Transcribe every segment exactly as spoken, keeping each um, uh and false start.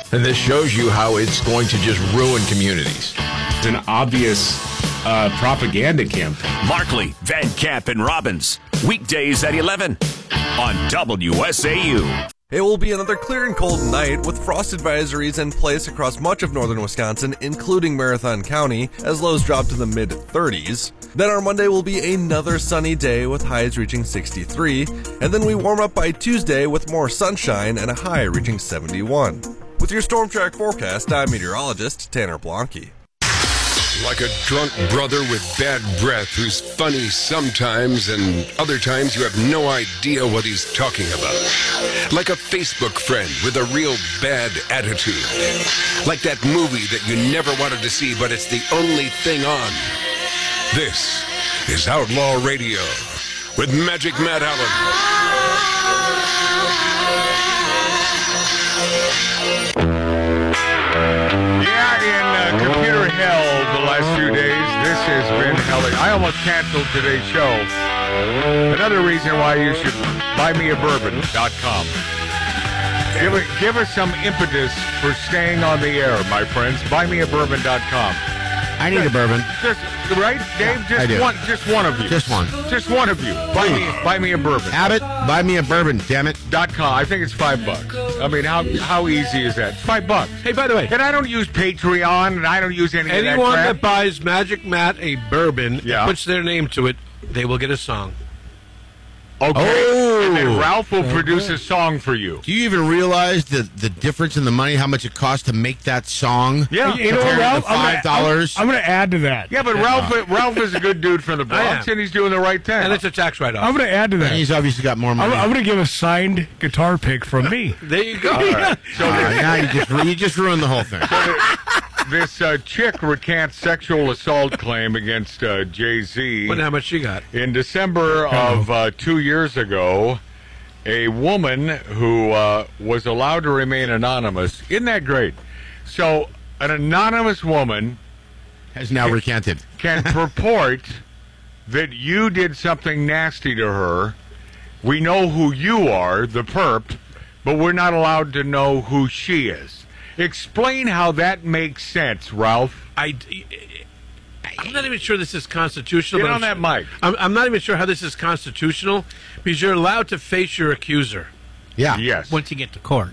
And this shows you how it's going to just ruin communities. It's an obvious uh, propaganda campaign. Markley, Van Camp, and Robbins. Weekdays at eleven on W S A U. It will be another clear and cold night with frost advisories in place across much of northern Wisconsin, including Marathon County, as lows drop to the mid thirties. Then our Monday will be another sunny day with highs reaching sixty-three, and then we warm up by Tuesday with more sunshine and a high reaching seventy-one. With your Storm Track forecast, I'm meteorologist Tanner Blonke. Like a drunk brother with bad breath who's funny sometimes and other times you have no idea what he's talking about. Like a Facebook friend with a real bad attitude. Like that movie that you never wanted to see, but it's the only thing on. This is Outlaw Radio with Magic Matt Allen. Yeah, in uh, computer hell the last few days, this has been hellish. I almost canceled today's show. Another reason why you should buy me a bourbon dot com. Give, it, give us some impetus for staying on the air, my friends. buy me a bourbon dot com. I need a bourbon. Just right, Dave. Just I do. one. Just one of you. Just one. Just one of you. Buy me. Buy me a bourbon. Abbott, buy me a bourbon. Damn it. Dot com. I think it's five bucks. I mean, how how easy is that? It's five bucks. Hey, by the way, And I don't use Patreon, and I don't use any anyone of that crap. that buys Magic Matt a bourbon Yeah. and puts their name to it, they will get a song. Okay. Oh. And then Ralph will produce a song for you. Do you even realize the, the difference in the money, how much it costs to make that song? Yeah. You know, Compared to Ralph, the five dollars. I'm, I'm going to add to that. Yeah, but Ralph Ralph is a good dude from the Bronx, am. and he's doing the right thing. And it's a tax write-off. I'm going to add to And that. he's obviously got more I'm, money. I'm going to give a signed guitar pick from me. There you go. All right. So All right, now you just, you just ruined the whole thing. this uh, chick recants sexual assault claim against uh, Jay-Z. Wonder how much she got. In December of uh, two years ago, a woman who uh, was allowed to remain anonymous. Isn't that great? So, an anonymous woman Has now recanted. can purport that you did something nasty to her. We know who you are, the perp, but we're not allowed to know who she is. Explain how that makes sense, Ralph. I, I'm not even sure this is constitutional. Get but on I'm, that mic. I'm, I'm not even sure how this is constitutional because you're allowed to face your accuser. Yeah. Yes. Once you get to court.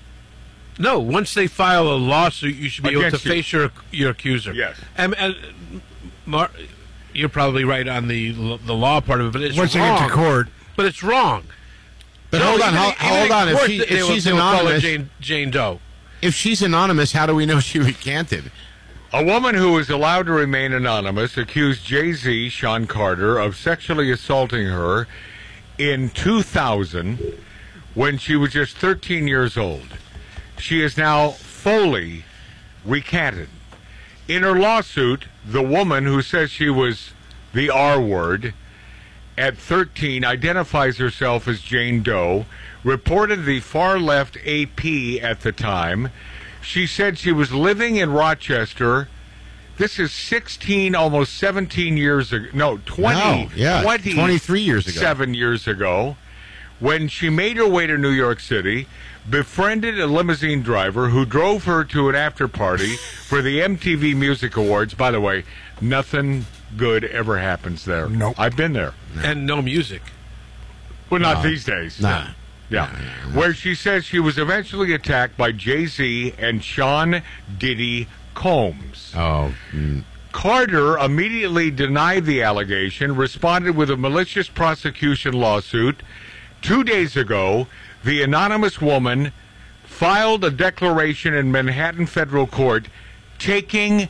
No, once they file a lawsuit, you should be able to Against you. face your your accuser. Yes. And, and Mar- you're probably right on the the law part of it, but it's Once you wrong. get to court. But it's wrong. But No, hold on, even- hold, even hold in on. If, court, she, they if will- she's they will call her anonymous, Jane, Jane Doe. if she's anonymous, how do we know she recanted? A woman who was allowed to remain anonymous accused Jay-Z, Sean Carter, of sexually assaulting her in two thousand when she was just thirteen years old. She is now fully recanted. In her lawsuit, the woman who says she was the R word at thirteen identifies herself as Jane Doe, reported the far-left A P at the time. She said she was living in Rochester. This is sixteen, almost seventeen years ago. No, twenty. No, yeah, twenty, twenty-three years ago. Seven years ago, when she made her way to New York City, befriended a limousine driver who drove her to an after party for the M T V Music Awards. By the way, nothing good ever happens there. Nope. I've been there. And no music. Well, not No. these days. Nah. Yeah. Where she says she was eventually attacked by Jay-Z and Sean Diddy Combs. Oh. Mm. Carter immediately denied the allegation, responded with a malicious prosecution lawsuit. Two days ago, the anonymous woman filed a declaration in Manhattan federal court taking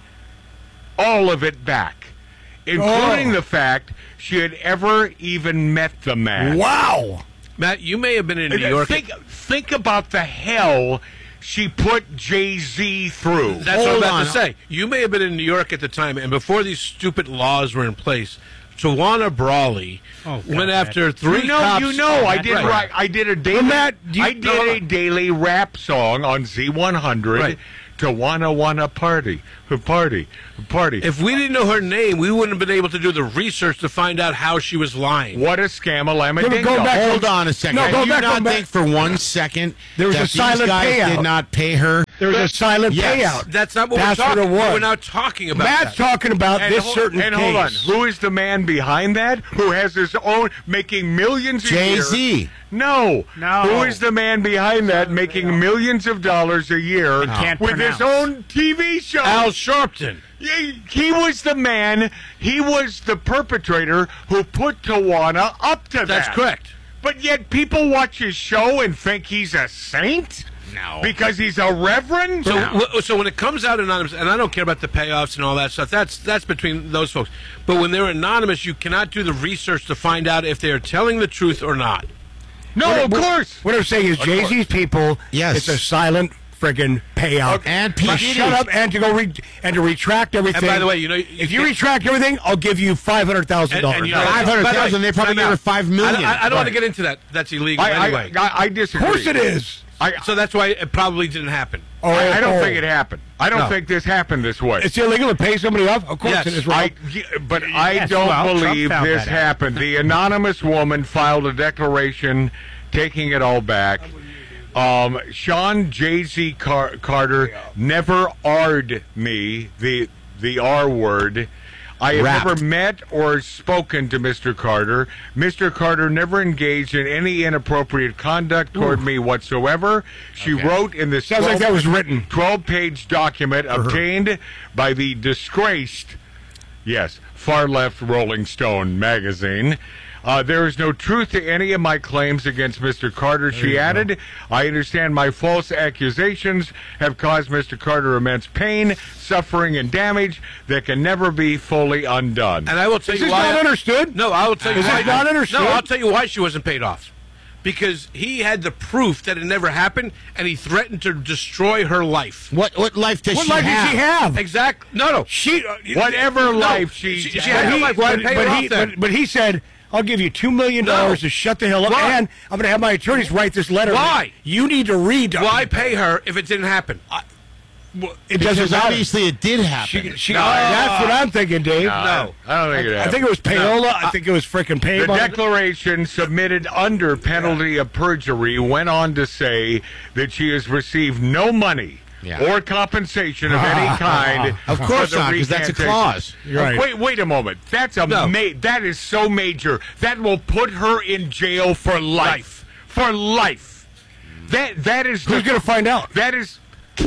all of it back, including Oh. the fact she had ever even met the man. Wow. Matt, you may have been in New And York. Think, think about the hell she put Jay-Z through. That's what I'm Hold about on. to say. You may have been in New York at the time, and before these stupid laws were in place, Tawana Brawley Oh, God, went Matt. after three you know, cops. you know, I did Right. right. I did a daily. Well, Matt, do you- I did no, a daily rap song on Z one hundred Right. to wanna wanna party, party, party. If we didn't know her name, we wouldn't have been able to do the research to find out how she was lying. what a scam, a lamb, Go- go back- Hold on a second. No, go Do you back, not go back. think for one second There was that a silent these guys payout. did not pay her There was a silent Yes. payout. That's not what That's we're talking what it was. We're not talking about Matt's that. talking about And this hol- certain and case. hold on, who is the man behind that? Who has his own making millions a year? Jay-Z. No, No. Who is the man behind that making millions of dollars a year can't with his pronounce. own T V show? Al Sharpton. He, he was the man. He was the perpetrator who put Tawana up to that. That's correct. But yet people watch his show and think he's a saint? No. Because he's a reverend? So, w- so when it comes out anonymous, and I don't care about the payoffs and all that stuff. That's that's between those folks. But when they're anonymous, you cannot do the research to find out if they are telling the truth or not. no, What- of what- course. What I'm saying is, Jay Z's people. Yes. It's a silent friggin' payout. Okay. And P. But Diddy. shut up and to go re- and to retract everything. And by the way, you know, if you retract everything, I'll give you five hundred thousand And- and dollars. you know- five hundred thousand. By the way, They probably time gave her out. five million. I, I, I don't want to Right. get into that. That's illegal I, I- anyway. I, I Of disagree. course it is. I, so that's why it probably didn't happen. Oh, I, I don't oh. think it happened. I don't No. think this happened this way. It's illegal to pay somebody off. Of course Yes. it is wrong. I, yeah, but I Yes, don't well, Trump believe found this that out. happened. The anonymous woman filed a declaration taking it all back. Um, Sean Jay-Z Car- Carter never R'd me, the the R word. I have Rapped. never met or spoken to Mister Carter. Mister Carter never engaged in any inappropriate conduct toward me whatsoever. She wrote in the Sounds like that was written. twelve-page document obtained by the disgraced, yes, far-left Rolling Stone magazine. Uh, there is no truth to any of my claims against Mister Carter, she added. I understand my false accusations have caused Mister Carter immense pain, suffering, and damage that can never be fully undone. And I will tell Is you this why. not understood? No, I will tell you Is why. this not understood? No, I'll tell you why she wasn't paid off. Because he had the proof that it never happened, and he threatened to destroy her life. What what life does What she life have? did she have? Exactly. No, no. She uh, Whatever No, life she, she- she had. had But no he, life. Why but, pay her but off he, then? but, but he said, I'll give you two million dollars No. to shut the hell up, Why? and I'm going to have my attorneys write this letter. Why? You need to read. Why pay her if it didn't happen? It Because doesn't matter. obviously it did happen. She, she, No. that's what I'm thinking, Dave. No. I don't think it I happened. think it was payola. I think it was freaking The payola. declaration submitted under penalty of perjury went on to say that she has received no money Yeah. or compensation of any kind. Of course for the not, because that's a recantation. clause. You're right. Wait, wait a moment. That's a No. ma- that is so major. That will put her in jail for life. For life. That that is Who's the, going to find out? that is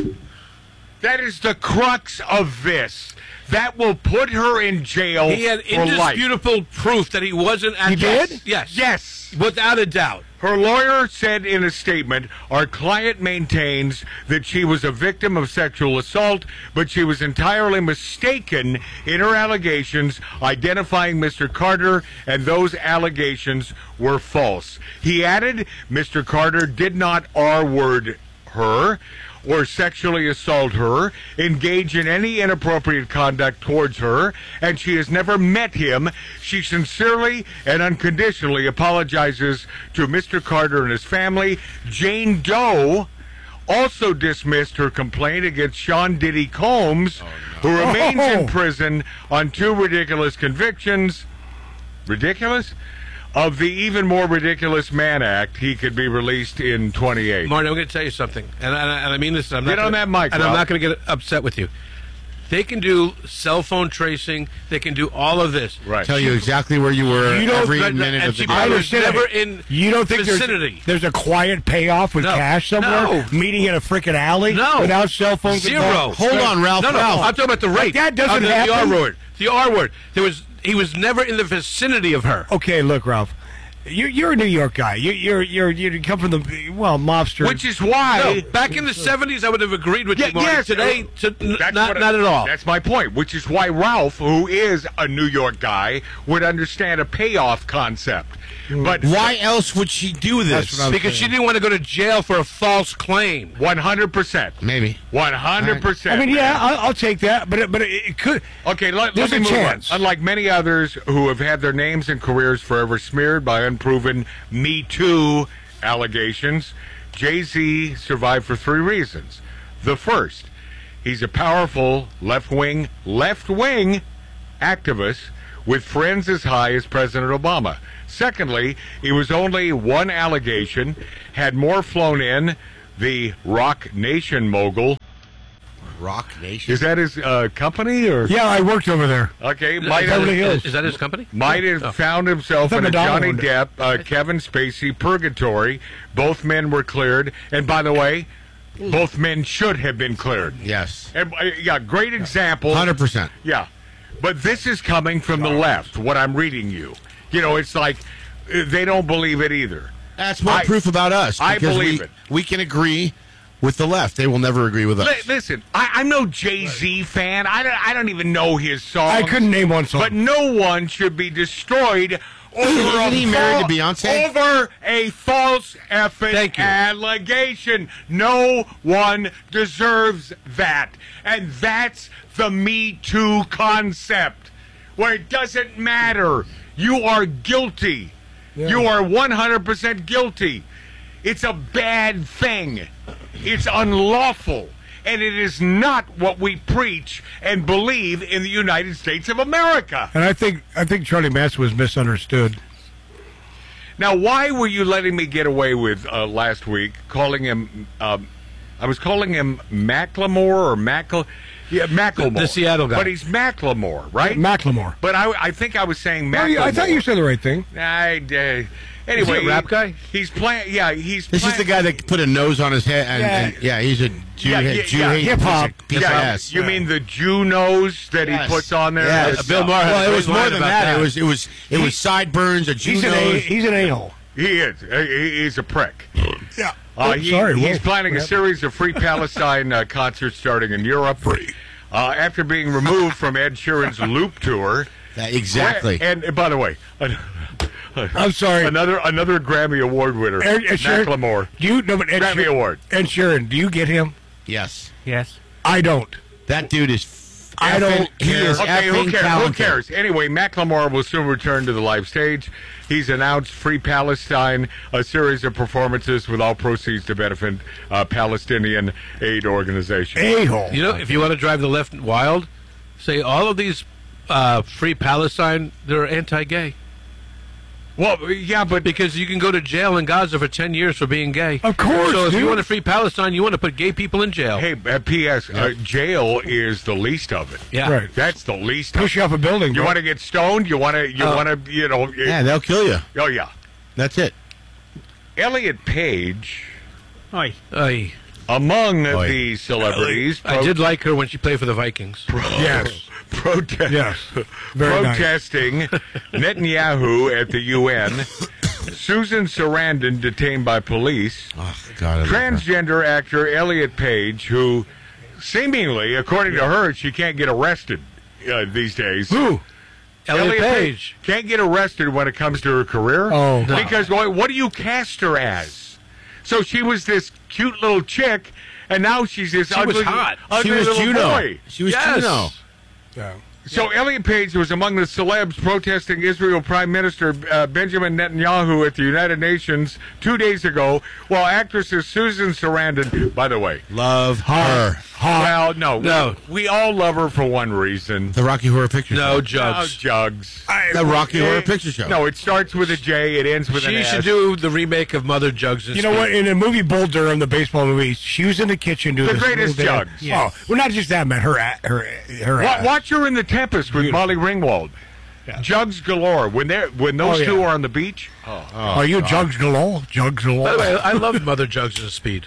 that is the crux of this. That will put her in jail He had for life. indisputable proof that he wasn't at He yes. did? Yes. Yes. Without a doubt. Her lawyer said in a statement, our client maintains that she was a victim of sexual assault, but she was entirely mistaken in her allegations, identifying Mister Carter, and those allegations were false. He added, Mister Carter did not R-word her or sexually assault her, engage in any inappropriate conduct towards her, and she has never met him. She sincerely and unconditionally apologizes to Mister Carter and his family. Jane Doe also dismissed her complaint against Sean Diddy Combs, who remains Oh. in prison on two ridiculous convictions. Ridiculous? Of the even more ridiculous Mann Act, he could be released in twenty-eight. Marty, I'm going to tell you something, and I, and I mean this. I'm not Get on gonna, that mic, and I'm Ralph. not going to get upset with you. They can do cell phone tracing. They can do all of this. Right. Tell you exactly where you were You don't- every but- minute and of the she day. I I was understand. never it. in You don't think vicinity. there's, there's a quiet payoff with No. cash somewhere? No. Meeting in a freaking alley? No. Without cell phones? Zero. involved? Hold on, Ralph. No, no, Ralph. I'm talking about the rate. that doesn't Uh, the, happen. The R word. The R word. There was. He was never in the vicinity of her. Okay, look, Ralph. You're, you're a New York guy. You, you're you're you come from the well mobster. Which is why. No, back in the seventies, I would have agreed with Yeah, you, Marty. yes, Today, uh, to, n- That's not, what I- not at all. That's my point, which is why Ralph, who is a New York guy, would understand a payoff concept. But Why else would she do That's this? what I'm Because she didn't want to go to jail for a false claim. one hundred percent. Maybe. one hundred percent. I mean, yeah, I'll, I'll take that, but it, but it, it could. Okay, let, There's let me a move chance. on. Unlike many others who have had their names and careers forever smeared by unproven Me Too allegations, Jay-Z survived for three reasons. The first, he's a powerful left-wing, left-wing activist with friends as high as President Obama. Secondly, he was only one allegation, had more flown in, the Rock Nation mogul Rock Nation. Is that his uh, company or? Yeah, I worked over there. Okay, might Beverly have, Hills. Is that his company? might have Oh. found himself I thought in a Madonna Johnny owned it. Depp, uh, Kevin Spacey purgatory. Both men were cleared, and by the way, both men should have been cleared. Yes. And, uh, yeah, great example. one hundred percent. Yeah, but this is coming from the left. What I'm reading you, you know, it's like uh, they don't believe it either. That's more I- proof about us. I because believe we, it. We can agree with the left. They will never agree with us. Li- listen, I, I'm no Jay-Z fan. I don't, I don't even know his songs. I couldn't name one song. But no one should be destroyed over Isn't a he married fal- to Beyonce? Over a false effing Thank you. allegation. No one deserves that. And that's the Me Too concept, where it doesn't matter. You are guilty. You are one hundred percent guilty. It's a bad thing. It's unlawful. And it is not what we preach and believe in the United States of America. And I think I think Charlie Manson was misunderstood. Now, why were you letting me get away with uh, last week calling him? Um, I was calling him Macklemore or Mackle, yeah, Macklemore, The- the Seattle guy. But he's Macklemore, right? Macklemore. But I, I think I was saying No, Macklemore. you- I thought you said the right thing. I, uh, anyway, Is he a rap guy? He's playing. Yeah, he's. This playing, is the guy that put a nose on his head. And, Yeah. and- yeah, he's a Jew. Yeah, yeah, Jew yeah. hate Hip-hop. piece of Yeah, ass. you mean the Jew nose that Yes. he puts on there? Yes. Uh, Bill Maher had a Well, it great was more line than about that. that. It was it was it was sideburns, a Jew He's an a, nose. he's an a-hole. He is. He- He's a prick. Yeah. Uh, Oh, he- sorry. he's Whoa. planning a What series of Free Palestine uh, concerts starting in Europe. Free. Uh, after being removed from Ed Sheeran's Loop tour. That- exactly. And, and by the way, an- I'm sorry. another another Grammy Award winner, Ed, Ed Sheeran- Macklemore. Do you no, but Ed Grammy Sheeran- Award. Ed Sheeran, do you get him? Yes. Yes. I don't. That dude is. I don't effing- He care. is Okay, who effing cares? talented. Who cares? Anyway, Macklemore will soon return to the live stage. He's announced Free Palestine, a series of performances with all proceeds to benefit uh, Palestinian aid organizations. A-hole. You know, if you want to drive the left wild, say all of these uh, Free Palestine, they're anti-gay. Well, yeah, but Because you can go to jail in Gaza for ten years for being gay. Of course, So if dude. you want to free Palestine, you want to put gay people in jail. hey, uh, P S. Uh, jail is the least of it. Yeah. Right. That's the least. Push of you off a building. You bro. want to get stoned? You want to? You Oh. want to? You know? Yeah, they'll kill you. Oh yeah. That's it. Elliot Page, Oi. Ay. among Oy. the celebrities, I did like her when she played for the Vikings. Yes. protest, Yes. Very nice. protesting Netanyahu at the U N. Susan Sarandon detained by police. Oh God. I love her. Transgender actor Elliot Page, who seemingly, according to her, she can't get arrested uh, these days. Who? Elliot Page. can't get arrested when it comes to her career. Oh. No. Because what, what do you cast her as? So she was this cute little chick, and now she's this She ugly, was hot. ugly She was little Juno. boy. She was Yes. Juno. Yeah. So Elliot Page was among the celebs protesting Israel Prime Minister uh, Benjamin Netanyahu at the United Nations two days ago, while actresses Susan Sarandon, by the way, Love her. well, no, No. we, we all love her for one reason. The Rocky Horror Picture No, Show. Oh, Jugs. Jugs. The Rocky Eh, Horror Picture Show. No, it starts with a J, it ends with an She S. should do the remake of Mother Jugs. You know what? In the movie Bull Durham, the baseball movie, she was in the kitchen doing The this greatest little dance. Jugs. Oh, well, not just that, man. Her, a- her, her. Wa- ass. Watch her in The Tempest with Beautiful. Molly Ringwald. Yeah. Jugs galore. When they're when those Oh, yeah. two are on the beach, Are you Jugs galore? Jugs galore. By the way, I love Mother Jugs at Speed.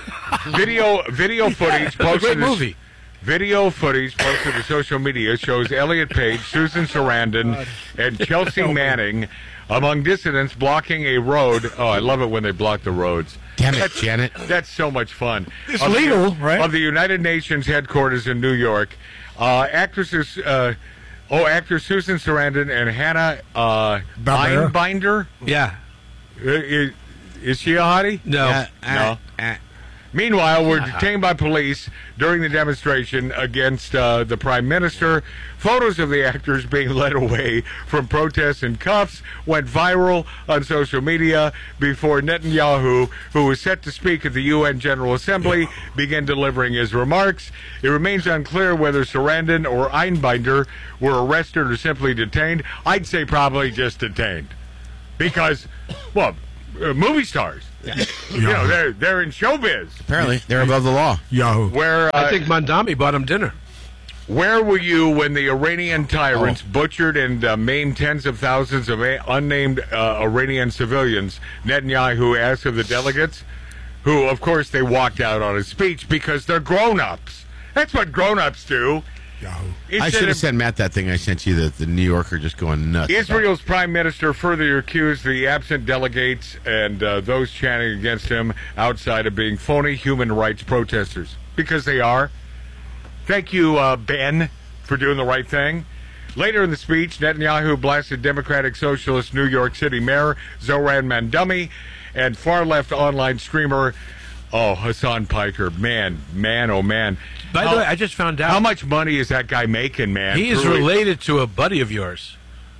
video video footage That's a posted great to- movie. Video footage posted to social media shows Elliot Page, Susan Sarandon, and Chelsea Manning among dissidents blocking a road. Oh, I love it when they block the roads. Damn it, Janet. That's so much fun. It's Of the- legal, right? Of the United Nations headquarters in New York, uh, actresses. Uh, oh, actors Susan Sarandon and Hannah uh, Barbera? Einbinder. Yeah. Uh, Is, is she a hottie? No. Uh, No. uh, uh, Meanwhile, we're detained by police during the demonstration against uh, the Prime Minister. Photos of the actors being led away from protests in cuffs went viral on social media before Netanyahu, who was set to speak at the U N General Assembly, began delivering his remarks. It remains unclear whether Sarandon or Einbinder were arrested or simply detained. I'd say probably just detained. Because, well, uh, movie stars. You know, they're they're in showbiz. Apparently, they're above the law. Yahoo. Where uh, I think Mondami bought him dinner. Where were you when the Iranian tyrants Oh. butchered and uh, maimed tens of thousands of a- unnamed uh, Iranian civilians? Netanyahu asked of the delegates, who, of course, they walked out on his speech because they're grown-ups. That's what grown-ups do. Yahoo. I Instead should have of- sent Matt that thing I sent you, that the New Yorker just going nuts. Israel's prime minister further accused the absent delegates and uh, those chanting against him outside of being phony human rights protesters, because they are. Thank you, uh, Ben, for doing the right thing. Later in the speech, Netanyahu blasted Democratic Socialist New York City Mayor Zoran Mandami and far-left online streamer, oh, Hassan Piker. Man, man, oh, man. By How- the way, I just found out How much money is that guy making, man? he is Really? related to a buddy of yours.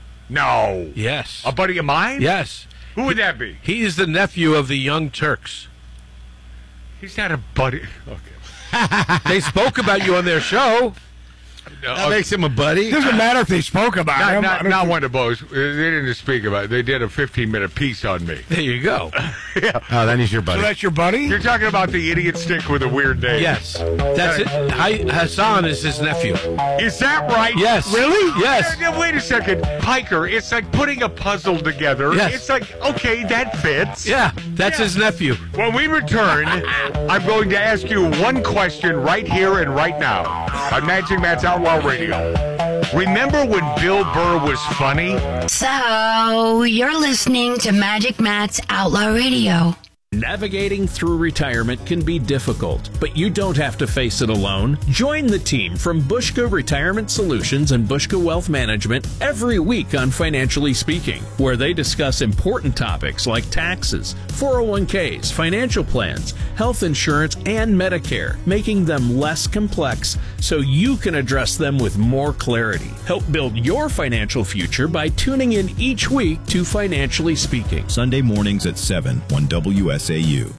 No. Yes. A buddy of mine? Yes. Who would that be? He is the nephew of the Young Turks. He's not a buddy. Okay. They spoke about you on their show. No, That makes him a buddy. Doesn't matter if they spoke about not, him. I not, don't not think- one of those. They didn't just speak about it. They did a fifteen-minute piece on me. There you go. Oh, then he's your So buddy. that's your buddy? You're talking about the idiot stick with a weird name. Yes. That's it. Hi- Hassan is his nephew. Is that right? Yes. Really? Yes. Yeah, yeah, wait a second. Piker, it's like putting a puzzle together. Yes. It's like, okay, that fits. Yeah, that's Yeah. his nephew. When we return, I'm going to ask you one question right here and right now on Magic Matt's Outlaw Radio. Remember when Bill Burr was funny? So, you're listening to Magic Matt's Outlaw Radio. Navigating through retirement can be difficult, but you don't have to face it alone. Join the team from Bushka Retirement Solutions and Bushka Wealth Management every week on Financially Speaking, where they discuss important topics like taxes, four oh one k's, financial plans, health insurance, and Medicare, making them less complex so you can address them with more clarity. Help build your financial future by tuning in each week to Financially Speaking. Sunday mornings at seven on W S A U.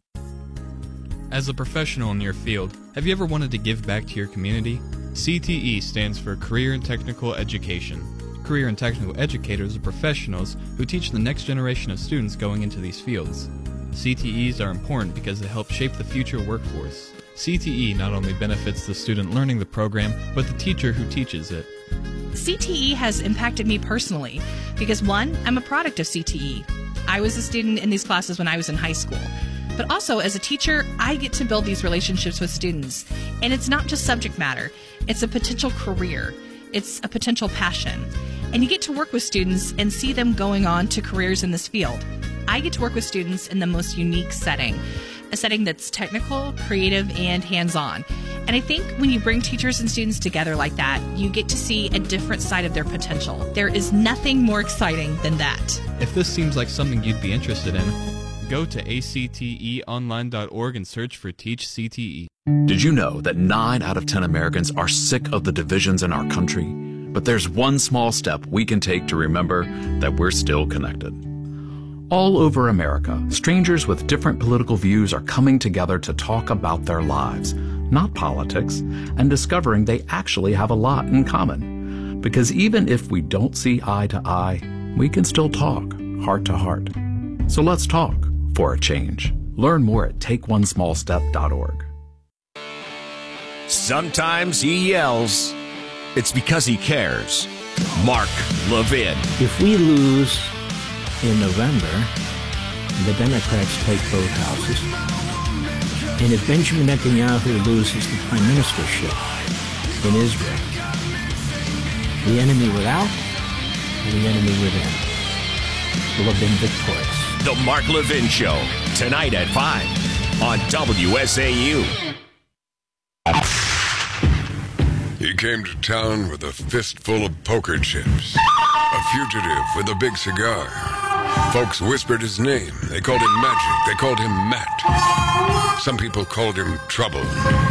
As a professional in your field, have you ever wanted to give back to your community? C T E stands for Career and Technical Education. Career and Technical Educators are professionals who teach the next generation of students going into these fields. C T Es are important because they help shape the future workforce. C T E not only benefits the student learning the program, but the teacher who teaches it. C T E has impacted me personally because, one, I'm a product of C T E. I was a student in these classes when I was in high school. But also, as a teacher, I get to build these relationships with students. And it's not just subject matter. It's a potential career. It's a potential passion. And you get to work with students and see them going on to careers in this field. I get to work with students in the most unique setting, a setting that's technical, creative, and hands-on. And I think when you bring teachers and students together like that, you get to see a different side of their potential. There is nothing more exciting than that. If this seems like something you'd be interested in, go to A C T E online dot org and search for Teach C T E. Did you know that nine out of ten Americans are sick of the divisions in our country? But there's one small step we can take to remember that we're still connected. All over America, strangers with different political views are coming together to talk about their lives, not politics, and discovering they actually have a lot in common. Because even if we don't see eye to eye, we can still talk heart to heart. So let's talk for a change. Learn more at take one small step dot org. Sometimes he yells. It's because he cares. Mark Levin. If we lose in November, the Democrats take both houses. And if Benjamin Netanyahu loses the prime ministership in Israel, the enemy without and the enemy within will have been victorious. The Mark Levin Show, tonight at five on W S A U. He came to town with a fistful of poker chips. A fugitive with a big cigar. Folks whispered his name. They called him Magic. They called him Matt. Some people called him Trouble.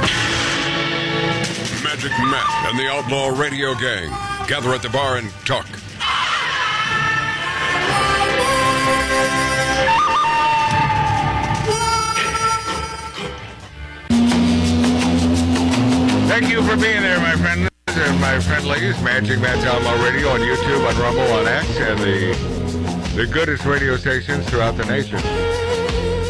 Magic Matt and the Outlaw Radio Gang gather at the bar and talk. Thank you for being there, my friends and my friendlies. Magic Matt's Outlaw Radio on YouTube, on Rumble, on X, and the the goodest radio stations throughout the nation. Hey,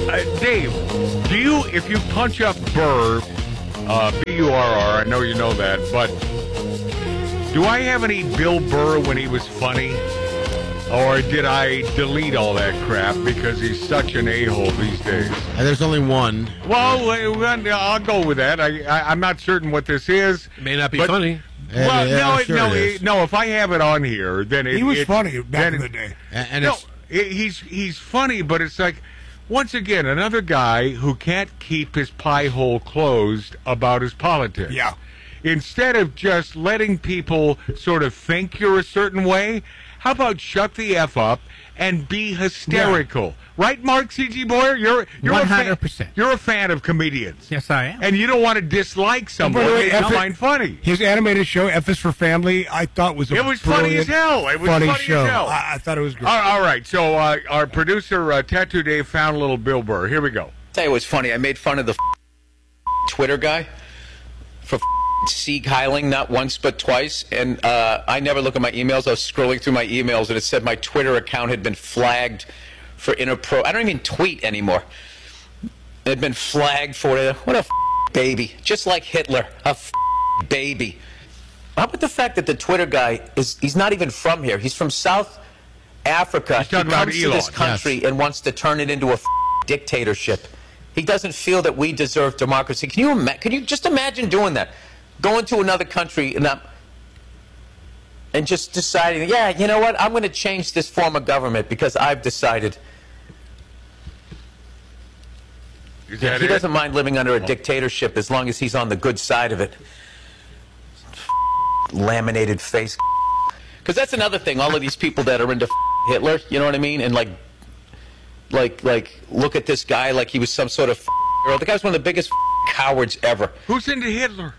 uh, Dave, do you, if you punch up Burr, uh, B U R R, I know you know that, but do I have any Bill Burr when he was funny? Or did I delete all that crap because he's such an a-hole these days? And there's only one. Well, I'll go with that. I, I, I'm not certain what this is. It may not be but, funny. Well, yeah, no, sure no, it it, is. no. If I have it on here, then it, He was it, funny back in it, the day. And, and no, it's, it, he's he's funny, but it's like once again another guy who can't keep his pie hole closed about his politics. Yeah. Instead of just letting people sort of think you're a certain way, how about shut the F up and be hysterical? Yeah. Right, Mark C G. Boyer? You're you're one hundred a fan, percent. You're a fan of comedians. Yes, I am. And you don't want to dislike someone that you find funny. His animated show, F is for Family, I thought was a It was funny as hell. It was funny, funny show. as hell. I, I thought it was great. All, all right, so uh, our producer, uh, Tattoo Dave, found a little Bill Burr. Here we go. Tell you what's funny. I made fun of the Twitter guy for Sieg Heiling not once but twice, and uh, I never look at my emails. I was scrolling through my emails, and it said my Twitter account had been flagged for inappro. I don't even tweet anymore. It had been flagged for it. What a f- baby, just like Hitler, a f- baby. How about the fact that the Twitter guy is—he's not even from here. He's from South Africa. He's talking he about comes to Elon, this country yes. and wants to turn it into a f- dictatorship. He doesn't feel that we deserve democracy. Can you ima- Can you just imagine doing that? Going to another country and, uh, and just deciding, yeah, you know what, I'm going to change this form of government because I've decided. Is that he it? doesn't mind living under a dictatorship as long as he's on the good side of it. Laminated face. Because that's another thing. All of these people that are into Hitler, you know what I mean? And like, like, like, look at this guy like he was some sort of hero. The guy's one of the biggest cowards ever. Who's into Hitler?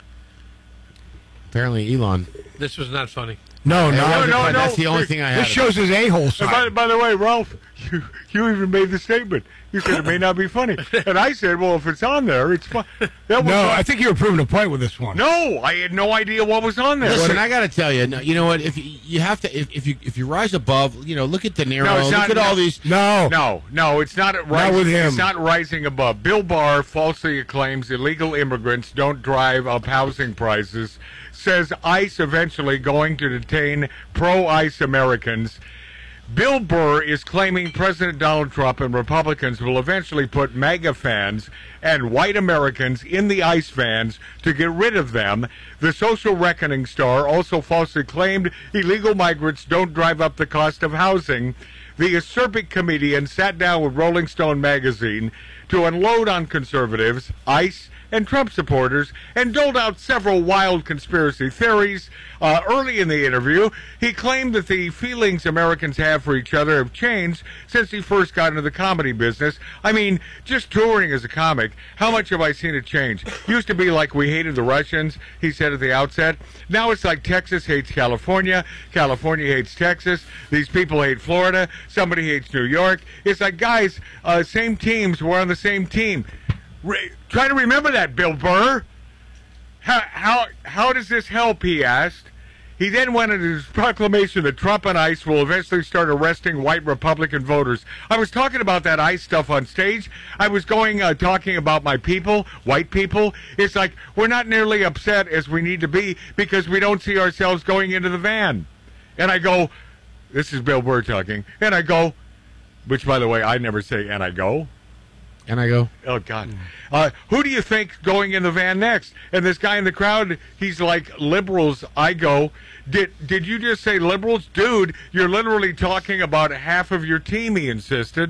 apparently Elon. This was not funny. No, no, no, no, no. That's the only thing I had. This shows his a-hole By, side. by the way, Ralph, you, you even made the statement. You said it may not be funny. And I said, well, if it's on there, it's fun. That was No, fun. I think you were proving a point with this one. No, I had no idea what was on there. Listen, I got to tell you, no, you know what? If you, you have to, if, if you if you rise above, you know, look at De Niro, No, it's look not- at all these. No, No, no, it's not rising. with him. It's not rising above. Bill Barr falsely claims illegal immigrants don't drive up housing prices. Says ICE eventually going to detain pro-ICE Americans. Bill Burr is claiming President Donald Trump and Republicans will eventually put MAGA fans and white Americans in the ICE vans to get rid of them. The Social Reckoning star also falsely claimed illegal migrants don't drive up the cost of housing. The acerbic comedian sat down with Rolling Stone magazine to unload on conservatives, ICE, and Trump supporters, and doled out several wild conspiracy theories. Uh, early in the interview, he claimed that the feelings Americans have for each other have changed since he first got into the comedy business. I mean, just touring as a comic, how much have I seen it change? Used to be like we hated the Russians, he said at the outset. Now it's like Texas hates California, California hates Texas, these people hate Florida, somebody hates New York. It's like, guys, uh, same teams, we're on the same team. Re- try to remember that, Bill Burr. How, how, how does this help, he asked. He then went into his proclamation that Trump and ICE will eventually start arresting white Republican voters. I was talking about that ICE stuff on stage. I was going, uh, talking about my people, white people. It's like, we're not nearly upset as we need to be because we don't see ourselves going into the van. And I go, this is Bill Burr talking, and I go, which, by the way, I never say, and I go. And I go, oh, God. Uh, who do you think going in the van next? And this guy in the crowd, he's like, liberals, I go. Did did you just say liberals? Dude, you're literally talking about half of your team, he insisted.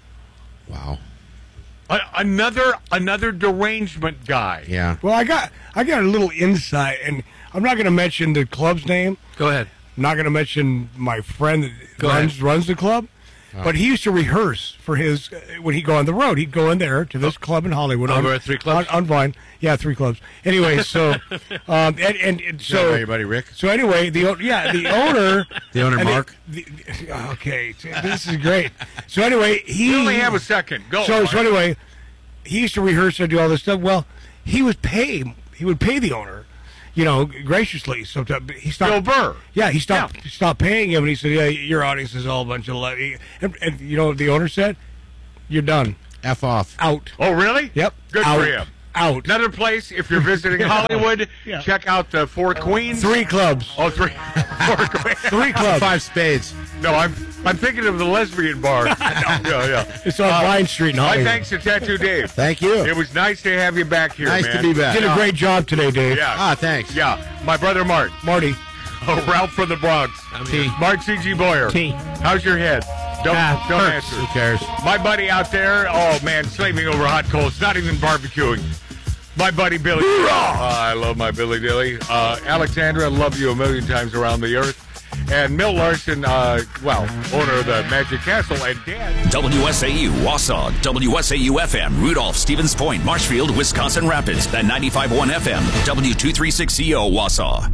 Wow. A- another another derangement guy. Yeah. Well, I got I got a little insight, and I'm not going to mention the club's name. Go ahead. I'm not going to mention my friend that Go runs ahead. runs the club. Oh. But he used to rehearse for his uh, when he'd go on the road. He'd go in there to this club in Hollywood. Over on, at three clubs? On, on Vine. Yeah, three clubs. Anyway, so um, and, and, and so Hey, buddy, Rick. so anyway, the o- yeah the owner The owner, and Mark. The, the, okay, this is great. So anyway, he You only have a second. Go. So Mark. so anyway, he used to rehearse and do all this stuff. Well, he would pay he would pay the owner, you know, graciously. So he stopped. Bill Burr. Yeah, he stopped he stopped paying him, and he said, "Yeah, your audience is all a bunch of le-" and, and you know what the owner said, "You're done." F off. Out. Oh, really? Yep. Good Out. for him. Out. Another place, if you're visiting Hollywood, Yeah. check out the Four Queens. Three clubs. Oh, three. Four Queens. Three clubs. Five spades. No, I'm I'm thinking of the lesbian bar. Yeah, yeah. It's on Vine Street in My Hollywood. thanks to Tattoo Dave. Thank you. It was nice to have you back here, Nice man. to be back. Did a great job today, Dave. Yeah. Ah, thanks. Yeah. My brother Mart. Marty. Oh, Ralph from the Bronx. T. Mark C G Boyer. T. How's your head? Don't, Ah, don't hurts. answer. Who cares? My buddy out there, oh man, slaving over hot coals, not even barbecuing. My buddy Billy. Oh, I love my Billy Dilly. Uh, Alexandra, love you a million times around the earth. And Milt Larson, uh, well, owner of the Magic Castle, and dad. W S A U, Wausau, W S A U F M, Rudolph, Stevens Point, Marshfield, Wisconsin Rapids, and ninety-five point one F M, W two thirty-six C O, Wausau.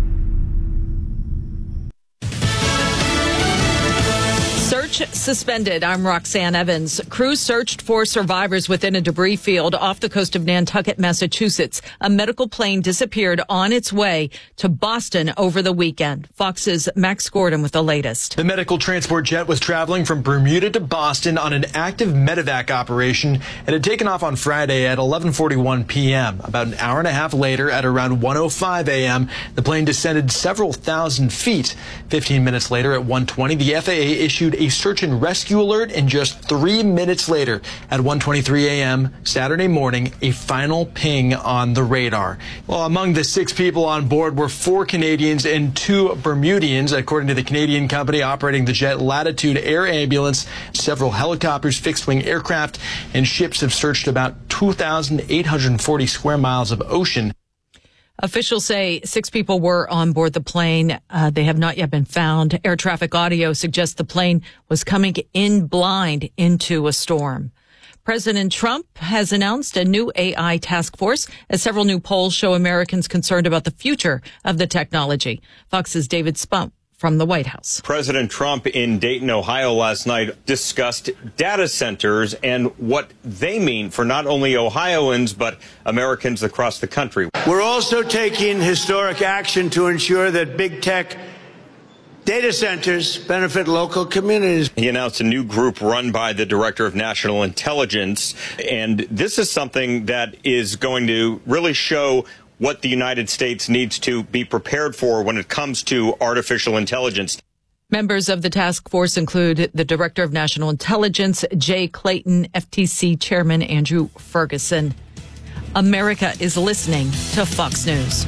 Search suspended. I'm Roxanne Evans. Crews searched for survivors within a debris field off the coast of Nantucket, Massachusetts. A medical plane disappeared on its way to Boston over the weekend. Fox's Max Gordon with the latest. The medical transport jet was traveling from Bermuda to Boston on an active medevac operation and had taken off on Friday at eleven forty-one p.m. About an hour and a half later, at around one oh five a.m., the plane descended several thousand feet. fifteen minutes later, at one twenty, the F A A issued a search and rescue alert, and just three minutes later, at one twenty-three a.m. Saturday morning, a final ping on the radar. Well, among the six people on board were four Canadians and two Bermudians, according to the Canadian company operating the jet, Latitude Air Ambulance. Several helicopters, fixed-wing aircraft, and ships have searched about two thousand eight hundred forty square miles of ocean. Officials say six people were on board the plane. Uh, they have not yet been found. Air traffic audio suggests the plane was coming in blind into a storm. President Trump has announced a new A I task force as several new polls show Americans concerned about the future of the technology. Fox's David Spump from the White House. President Trump in Dayton, Ohio last night discussed data centers and what they mean for not only Ohioans, but Americans across the country. We're also taking historic action to ensure that big tech data centers benefit local communities. He announced a new group run by the Director of National Intelligence, and this is something that is going to really show what the United States needs to be prepared for when it comes to artificial intelligence. Members of the task force include the Director of National Intelligence, Jay Clayton, F T C Chairman Andrew Ferguson. America is listening to Fox News.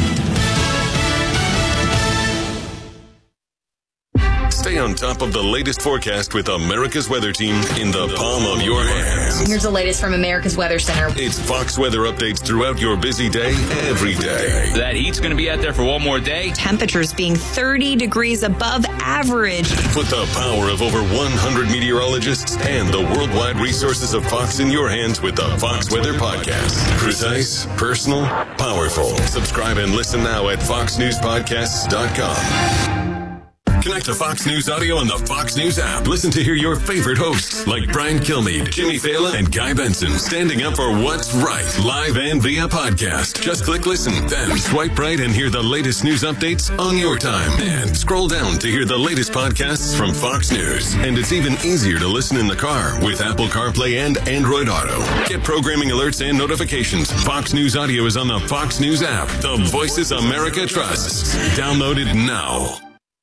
Stay on top of the latest forecast with America's Weather Team in the palm of your hands. Here's the latest from America's Weather Center. It's Fox weather updates throughout your busy day, every day. That heat's going to be out there for one more day. Temperatures being thirty degrees above average. Put the power of over one hundred meteorologists and the worldwide resources of Fox in your hands with the Fox Weather Podcast. Precise, personal, powerful. Subscribe and listen now at fox news podcasts dot com. Connect to Fox News Audio on the Fox News app. Listen to hear your favorite hosts like Brian Kilmeade, Jimmy Fallon, and Guy Benson standing up for what's right, live and via podcast. Just click listen, then swipe right and hear the latest news updates on your time. And scroll down to hear the latest podcasts from Fox News. And it's even easier to listen in the car with Apple CarPlay and Android Auto. Get programming alerts and notifications. Fox News Audio is on the Fox News app. The voices America trusts. Download it now.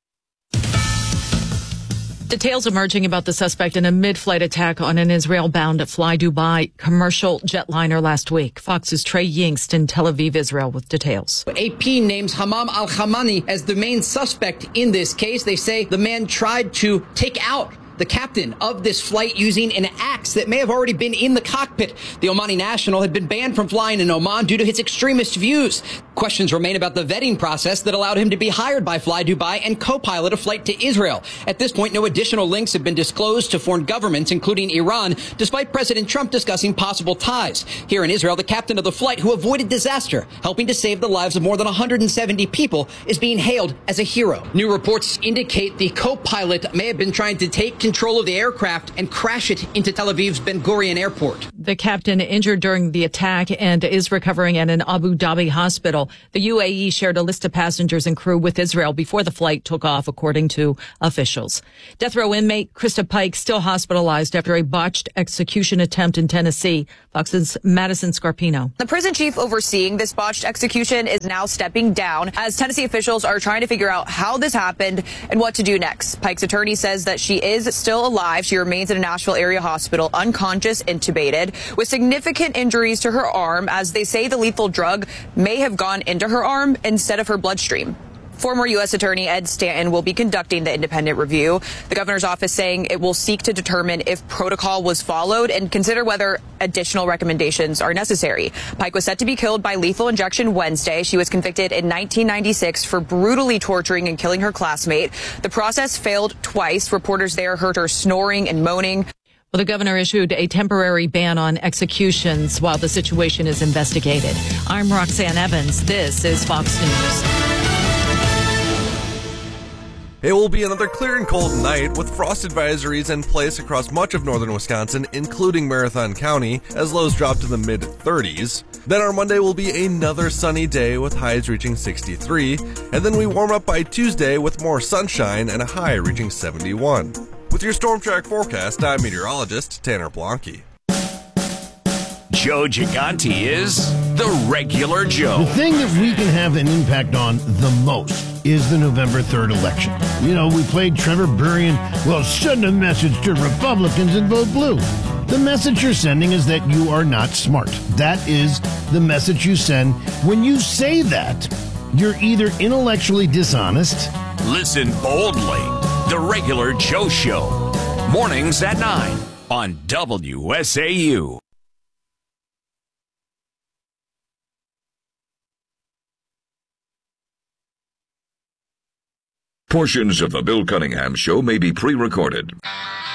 Details emerging about the suspect in a mid-flight attack on an Israel-bound Fly Dubai commercial jetliner last week. Fox's Trey Yingst in Tel Aviv, Israel, with details. A P names Hamam al-Hamani as the main suspect in this case. They say the man tried to take out the captain of this flight using an axe that may have already been in the cockpit. The Omani national had been banned from flying in Oman due to his extremist views. Questions remain about the vetting process that allowed him to be hired by Fly Dubai and co-pilot a flight to Israel. At this point, no additional links have been disclosed to foreign governments, including Iran, despite President Trump discussing possible ties. Here in Israel, the captain of the flight who avoided disaster, helping to save the lives of more than one hundred seventy people, is being hailed as a hero. New reports indicate the co-pilot may have been trying to take control of the aircraft and crash it into Tel Aviv's Ben Gurion airport. The captain injured during the attack and is recovering at an Abu Dhabi hospital. April, the U A E shared a list of passengers and crew with Israel before the flight took off, according to officials. Death row inmate Krista Pike still hospitalized after a botched execution attempt in Tennessee. Fox's Madison Scarpino. The prison chief overseeing this botched execution is now stepping down as Tennessee officials are trying to figure out how this happened and what to do next. Pike's attorney says that she is still alive. She remains in a Nashville area hospital, unconscious, intubated, with significant injuries to her arm, as they say the lethal drug may have gone into her arm instead of her bloodstream. Former U S Attorney Ed Stanton will be conducting the independent review. The governor's office saying it will seek to determine if protocol was followed and consider whether additional recommendations are necessary. Pike was set to be killed by lethal injection Wednesday. She was convicted in nineteen ninety-six for brutally torturing and killing her classmate. The process failed twice. Reporters there heard her snoring and moaning. Well, the governor issued a temporary ban on executions while the situation is investigated. I'm Roxanne Evans. This is Fox News. It will be another clear and cold night with frost advisories in place across much of northern Wisconsin, including Marathon County, as lows drop to the mid thirties. Then our Monday will be another sunny day with highs reaching sixty-three, and then we warm up by Tuesday with more sunshine and a high reaching seventy-one. With your Storm Track forecast, I'm meteorologist Tanner Blanke. Joe Gigante is the regular Joe. The thing that we can have an impact on the most is the November third election. You know, we played Trevor Burrian, well, send a message to Republicans and vote blue. The message you're sending is that you are not smart. That is the message you send. When you say that, you're either intellectually dishonest. Listen boldly. The regular Joe Show. Mornings at nine on W S A U. Portions of the Bill Cunningham Show may be pre-recorded.